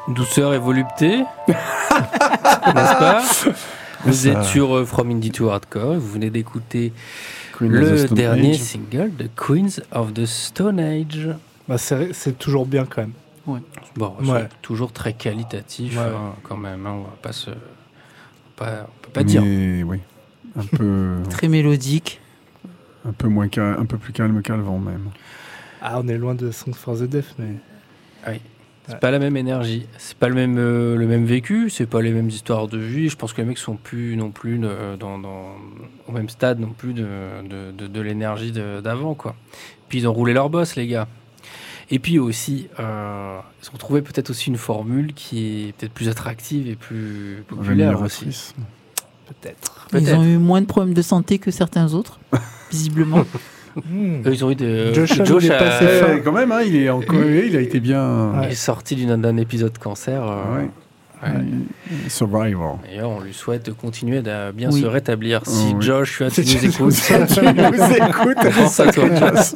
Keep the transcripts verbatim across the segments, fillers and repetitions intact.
Douceur et volupté, n'est-ce pas? Vous Ça... êtes sur euh, From Indie to Hardcore, vous venez d'écouter Queen le dernier Age. single de Queens of the Stone Age. Bah, c'est, c'est toujours bien quand même. Ouais. Bon, Ouais. c'est toujours très qualitatif Ouais. hein, quand même, hein, on va pas se... Pas, on peut pas Mais, dire. oui, un peu, Très mélodique. un peu moins cal- un peu plus calme qu'avant même. Ah, on est loin de Song for the Deaf, mais... Oui. C'est Ouais. pas la même énergie, c'est pas le même, euh, le même vécu, c'est pas les mêmes histoires de vie. Je pense que les mecs sont plus non plus euh, dans, dans, au même stade non plus de, de, de, de l'énergie de, d'avant, quoi. Puis ils ont roulé leur boss, les gars. Et puis aussi, euh, ils ont trouvé peut-être aussi une formule qui est peut-être plus attractive et plus populaire aussi. Rémunératrice. Peut-être. Ils Peut-être. ont eu moins de problèmes de santé que certains autres, visiblement. Mmh. Eux, ils ont eu des. Josh Homme, Josh il est a- passé Eh, fin. quand même, hein, il est encore, il a été bien. il est sorti d'une, d'un épisode cancer. euh, Ouais. ouais. Euh, Survivor. D'ailleurs, on lui souhaite de continuer à bien Oui. se rétablir. Si Oh, oui. Josh, tu, Si tu nous tu écoutes, nous écoutes, on pense à toi.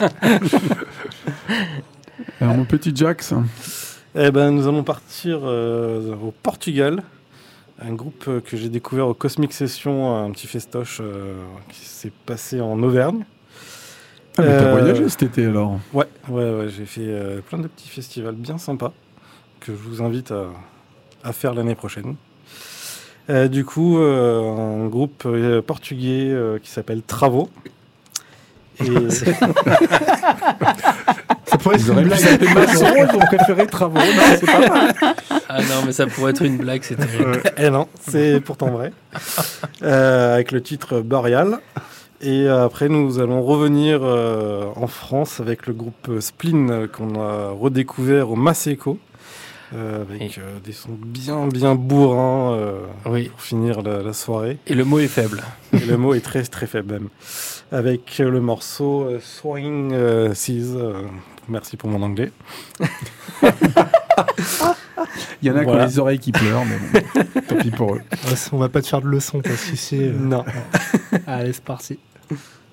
Alors, mon petit Jax. Eh ben, nous allons partir euh, au Portugal. Un groupe euh, que j'ai découvert au Cosmic Session, un petit festoche euh, qui s'est passé en Auvergne. Ah, mais t'as Euh, voyagé cet été alors? Ouais, ouais, ouais, j'ai fait euh, plein de petits festivals bien sympas que je vous invite à, à faire l'année prochaine. Euh, du coup, euh, un groupe euh, portugais euh, qui s'appelle Travo. Et Ça pourrait Ils être auraient une pu blague. s'appeler maçon, ils ont préféré travaux. Non, c'est pas mal. Ah non, mais ça pourrait être une blague, c'est terrible. Eh non, c'est pourtant vrai. Euh, avec le titre Boreal. Et euh, après, nous allons revenir euh, en France avec le groupe euh, Spleen euh, qu'on a redécouvert au Masséco. Euh, avec euh, des sons bien, bien bourrins euh, Oui. pour finir la, la soirée. Et le mot est faible. Et le mot est très, très faible même. Avec euh, le morceau euh, Soaring euh, Seas. euh, merci pour mon anglais. Il y en a qui Voilà. ont les oreilles qui pleurent, mais bon, tant pis pour eux. On va pas te faire de leçon parce qu'ici. euh, Non. Allez, c'est parti.